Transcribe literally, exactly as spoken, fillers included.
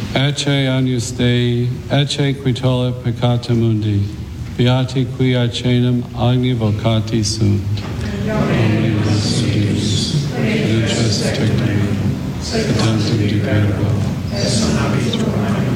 Ecce agnus Dei, ecce qui tollit peccata mundi, beati qui acenum agni vocati sunt. Dominus Deus, benedictus tectum, et tantum dicere, et sonabit